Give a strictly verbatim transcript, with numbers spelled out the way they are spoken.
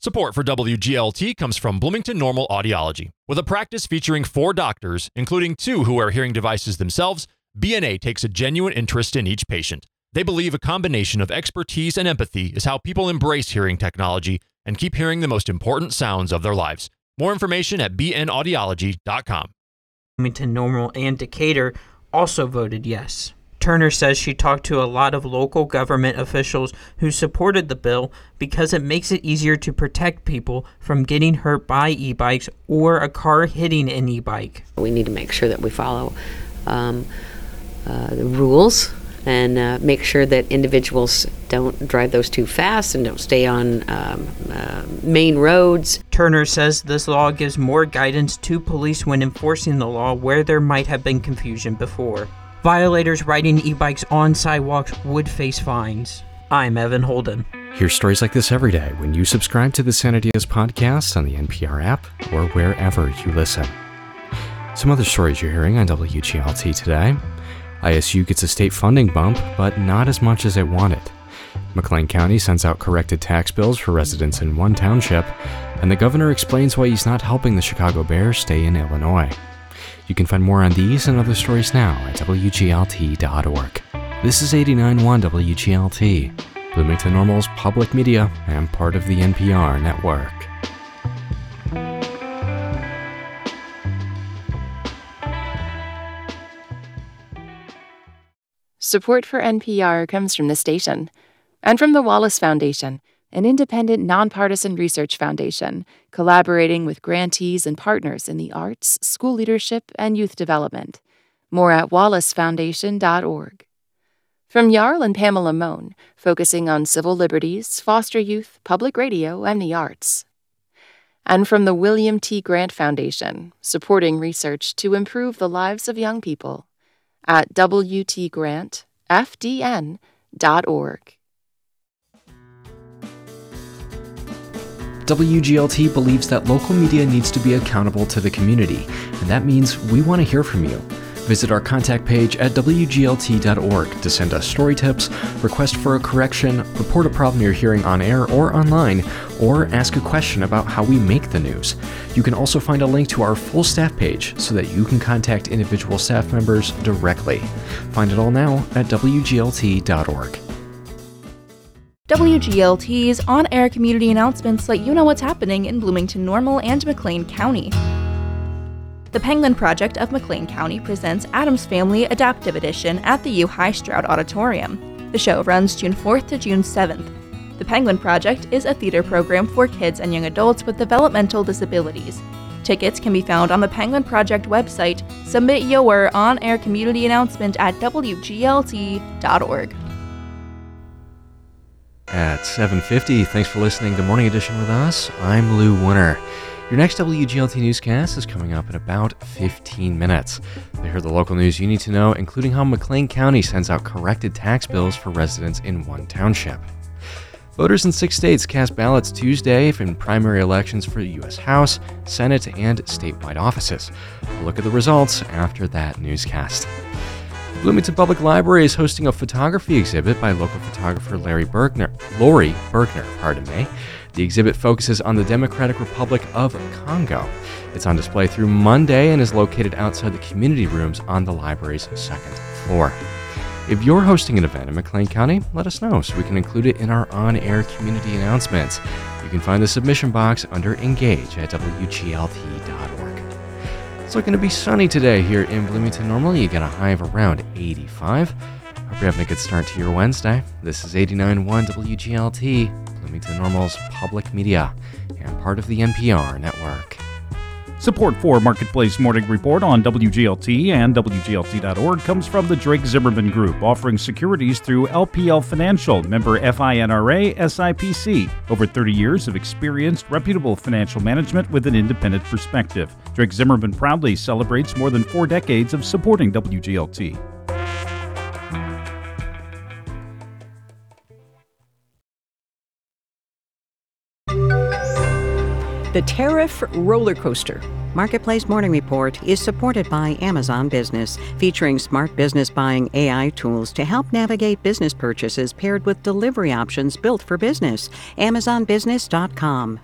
Support for W G L T comes from Bloomington Normal Audiology. With a practice featuring four doctors, including two who wear hearing devices themselves, B N A takes a genuine interest in each patient. They believe a combination of expertise and empathy is how people embrace hearing technology and keep hearing the most important sounds of their lives. More information at b n audiology dot com. Bloomington Normal and Decatur also voted yes. Turner says she talked to a lot of local government officials who supported the bill because it makes it easier to protect people from getting hurt by e-bikes or a car hitting an e-bike. We need to make sure that we follow um, uh, the rules and uh, make sure that individuals don't drive those too fast and don't stay on um, uh, main roads. Turner says this law gives more guidance to police when enforcing the law where there might have been confusion before. Violators riding e-bikes on sidewalks would face fines. I'm Evan Holden. Hear stories like this every day when you subscribe to the San Diaz podcast on the N P R app or wherever you listen. Some other stories you're hearing on W G L T today. I S U gets a state funding bump, but not as much as it wanted. McLean County sends out corrected tax bills for residents in one township, and the governor explains why he's not helping the Chicago Bears stay in Illinois. You can find more on these and other stories now at W G L T dot org. This is eighty-nine point one W G L T, Bloomington Normal's public media and part of the N P R network. Support for N P R comes from the station and from the Wallace Foundation, an independent, nonpartisan research foundation collaborating with grantees and partners in the arts, school leadership, and youth development. More at wallace foundation dot org. From Jarl and Pamela Mohn, focusing on civil liberties, foster youth, public radio, and the arts. And from the William T. Grant Foundation, supporting research to improve the lives of young people at w t grant f d n dot org. W G L T believes that local media needs to be accountable to the community, and that means we want to hear from you. Visit our contact page at w g l t dot org to send us story tips, request for a correction, report a problem you're hearing on air or online, or ask a question about how we make the news. You can also find a link to our full staff page so that you can contact individual staff members directly. Find it all now at w g l t dot org. W G L T's on-air community announcements let you know what's happening in Bloomington Normal and McLean County. The Penguin Project of McLean County presents Addams Family Adaptive Edition at the U High Stroud Auditorium. The show runs June fourth to June seventh. The Penguin Project is a theater program for kids and young adults with developmental disabilities. Tickets can be found on the Penguin Project website. Submit your on-air community announcement at w g l t dot org. At seven fifty, thanks for listening to Morning Edition with us. I'm Lou Winner. Your next W G L T newscast is coming up in about fifteen minutes. You'll hear the local news you need to know, including how McLean County sends out corrected tax bills for residents in one township. Voters in six states cast ballots Tuesday in primary elections for the U S House, Senate, and statewide offices. We'll look at the results after that newscast. Bloomington Public Library is hosting a photography exhibit by local photographer Larry Bergner, Lori Bergner, pardon me. The exhibit focuses on the Democratic Republic of Congo. It's on display through Monday and is located outside the community rooms on the library's second floor. If you're hosting an event in McLean County, let us know so we can include it in our on-air community announcements. You can find the submission box under Engage at w g l t dot org. It's looking to be sunny today here in Bloomington Normal. You get a high of around eighty-five. Hope you're having a good start to your Wednesday. This is eighty-nine point one W G L T, Bloomington Normal's public media and part of the N P R network. Support for Marketplace Morning Report on W G L T and w g l t dot org comes from the Drake Zimmerman Group, offering securities through L P L Financial, member FINRA S I P C. Over thirty years of experienced, reputable financial management with an independent perspective. Drake Zimmerman proudly celebrates more than four decades of supporting W G L T. The Tariff Roller Coaster. Marketplace Morning Report is supported by Amazon Business, featuring smart business buying A I tools to help navigate business purchases paired with delivery options built for business. amazon business dot com.